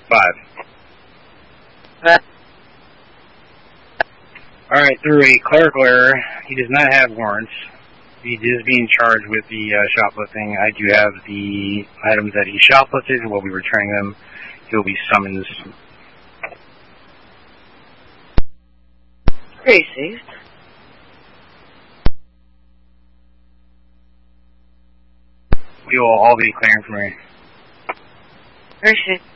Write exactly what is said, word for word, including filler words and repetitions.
Five. Five. Alright, through a clerical error, he does not have warrants. He is being charged with the uh, shoplifting. I do have the items that he shoplifted, and we'll be returning them. He'll be summoned. Received. We will all be clearing for me. Received.